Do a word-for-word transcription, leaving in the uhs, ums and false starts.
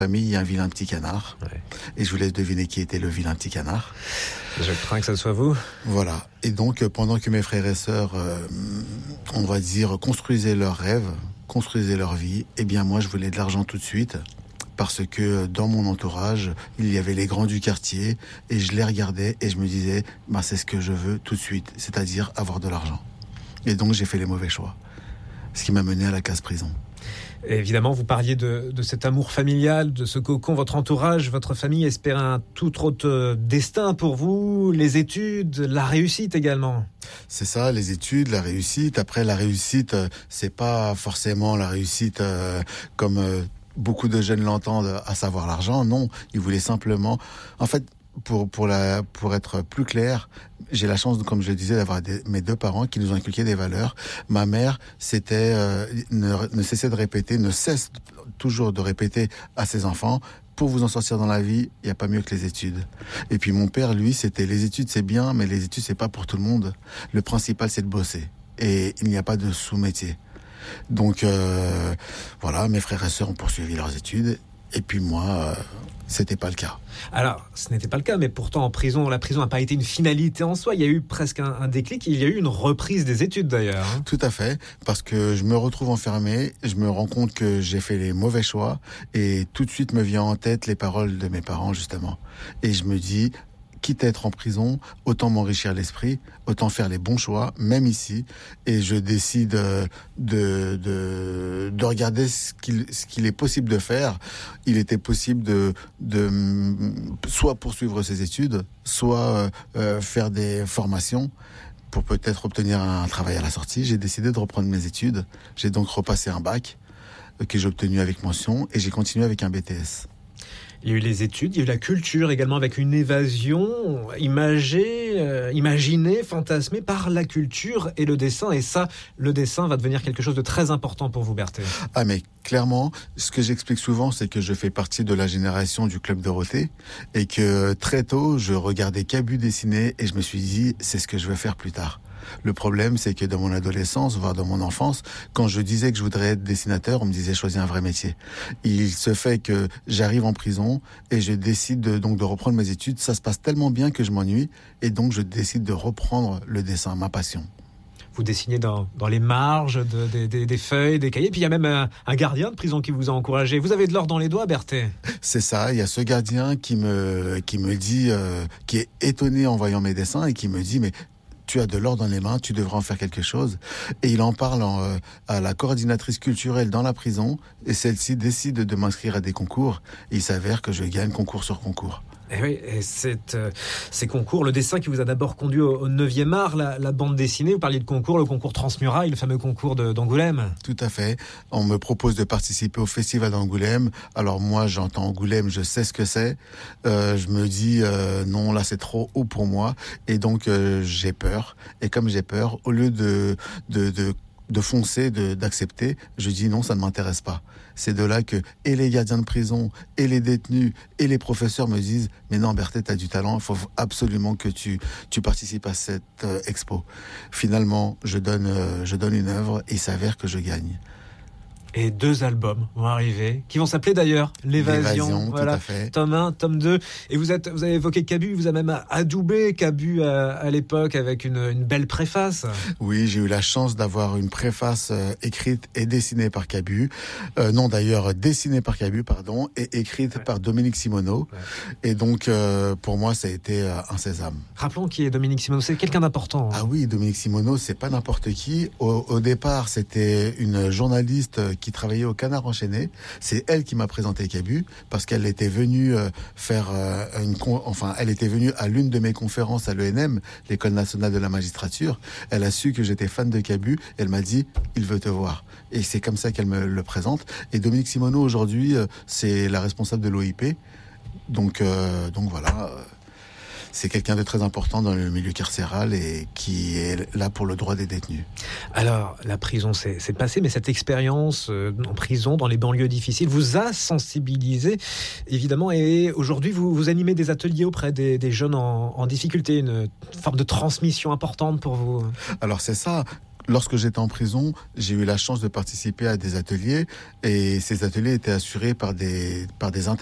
famille, il y a un vilain petit canard. Ouais. Et je vous laisse deviner qui était le vilain petit canard. Je crains que ce soit vous. Voilà. Et donc, pendant que mes frères et sœurs, euh, on va dire, construisaient leurs rêves, construisaient leur vie, eh bien moi, je voulais de l'argent tout de suite. Parce que dans mon entourage, il y avait les grands du quartier. Et je les regardais et je me disais, bah, c'est ce que je veux tout de suite. C'est-à-dire avoir de l'argent. Et donc, j'ai fait les mauvais choix. Ce qui m'a mené à la case prison. Et évidemment, vous parliez de, de cet amour familial, de ce cocon, votre entourage, votre famille espérait un tout autre destin pour vous, les études, la réussite également. C'est ça, les études, la réussite. Après, la réussite, c'est pas forcément la réussite euh, comme euh, beaucoup de jeunes l'entendent, à savoir l'argent. Non, ils voulaient simplement... En fait, pour, pour, la, pour être plus clair, j'ai la chance, comme je le disais, d'avoir des, mes deux parents qui nous ont inculqué des valeurs. Ma mère, c'était euh, ne, ne cessait de répéter, ne cesse toujours de répéter à ses enfants, pour vous en sortir dans la vie, il n'y a pas mieux que les études. Et puis mon père, lui, c'était les études, c'est bien, mais les études, c'est pas pour tout le monde. Le principal, c'est de bosser. Et il n'y a pas de sous-métier. Donc euh, voilà, mes frères et sœurs ont poursuivi leurs études. Et puis moi, euh, c'était pas le cas. Alors, ce n'était pas le cas, mais pourtant en prison, la prison n'a pas été une finalité en soi. Il y a eu presque un, un déclic. Il y a eu une reprise des études d'ailleurs. Hein. Tout à fait, parce que je me retrouve enfermé, je me rends compte que j'ai fait les mauvais choix, et tout de suite me vient en tête les paroles de mes parents justement. Et je me dis, quitte à être en prison, autant m'enrichir l'esprit, autant faire les bons choix, même ici. Et je décide de, de, de regarder ce qu'il, ce qu'il est possible de faire. Il était possible de, de soit poursuivre ses études, soit euh, faire des formations pour peut-être obtenir un travail à la sortie. J'ai décidé de reprendre mes études. J'ai donc repassé un bac que j'ai obtenu avec mention et j'ai continué avec un B T S. Il y a eu les études, il y a eu la culture également avec une évasion imagée, euh, imaginée, fantasmée par la culture et le dessin. Et ça, le dessin va devenir quelque chose de très important pour vous, Berthet. Ah mais clairement, ce que j'explique souvent, c'est que je fais partie de la génération du Club Dorothée et que très tôt, je regardais Cabu dessiner et je me suis dit, c'est ce que je veux faire plus tard. Le problème, c'est que dans mon adolescence, voire dans mon enfance, quand je disais que je voudrais être dessinateur, on me disait choisis un vrai métier. Il se fait que j'arrive en prison et je décide de, donc de reprendre mes études. Ça se passe tellement bien que je m'ennuie et donc je décide de reprendre le dessin, ma passion. Vous dessinez dans, dans les marges de, de, de, des feuilles, des cahiers. Puis il y a même un, un gardien de prison qui vous a encouragé. Vous avez de l'or dans les doigts, Berthet. C'est ça. Il y a ce gardien qui me, qui me dit, euh, qui est étonné en voyant mes dessins et qui me dit, mais tu as de l'or dans les mains, tu devrais en faire quelque chose. Et il en parle en, euh, à la coordinatrice culturelle dans la prison. Et celle-ci décide de m'inscrire à des concours. Et il s'avère que je gagne concours sur concours. Et oui, et c'est, euh, ces concours, le dessin qui vous a d'abord conduit au, au neuvième art, la, la bande dessinée, vous parliez de concours, le concours Transmuraille, le fameux concours de, d'Angoulême. Tout à fait. On me propose de participer au festival d'Angoulême. Alors moi, j'entends Angoulême, je sais ce que c'est. Euh, je me dis, euh, non, là, c'est trop haut pour moi. Et donc, euh, j'ai peur. Et comme j'ai peur, au lieu de... de, de de foncer, de, d'accepter, je dis non, ça ne m'intéresse pas. C'est de là que et les gardiens de prison, et les détenus, et les professeurs me disent « Mais non, Berthet, tu as du talent, il faut absolument que tu, tu participes à cette euh, expo. » Finalement, je donne, euh, je donne une œuvre et il s'avère que je gagne. Et deux albums vont arriver, qui vont s'appeler d'ailleurs L'Évasion. L'Évasion, voilà. Tout à fait. Tome un, tome deux. Et vous êtes, vous avez évoqué Cabu, vous avez même adoubé Cabu à, à l'époque avec une, une belle préface. Oui, j'ai eu la chance d'avoir une préface euh, écrite et dessinée par Cabu. Euh, non, d'ailleurs, dessinée par Cabu, pardon, et écrite ouais. par Dominique Simoneau. Ouais. Et donc, euh, pour moi, ça a été euh, un sésame. Rappelons qui est Dominique Simoneau, c'est quelqu'un d'important. Hein. Ah oui, Dominique Simoneau, c'est pas n'importe qui. Au, au départ, c'était une journaliste qui travaillait au Canard enchaîné. C'est elle qui m'a présenté Cabu parce qu'elle était venue euh, faire euh, une con... enfin elle était venue à l'une de mes conférences à l'E N M, l'École nationale de la magistrature. Elle a su que j'étais fan de Cabu. Elle m'a dit il veut te voir. Et c'est comme ça qu'elle me le présente. Et Dominique Simoneau aujourd'hui, euh, c'est la responsable de l'O I P. Donc euh, donc voilà. Euh... C'est quelqu'un de très important dans le milieu carcéral et qui est là pour le droit des détenus. Alors, la prison, c'est, c'est passé, mais cette expérience euh, en prison, dans les banlieues difficiles, vous a sensibilisé, évidemment, et aujourd'hui, vous, vous animez des ateliers auprès des, des jeunes en, en difficulté, une forme de transmission importante pour vous. Alors, c'est ça. lorsque j'étais en prison, j'ai eu la chance de participer à des ateliers et ces ateliers étaient assurés par des par des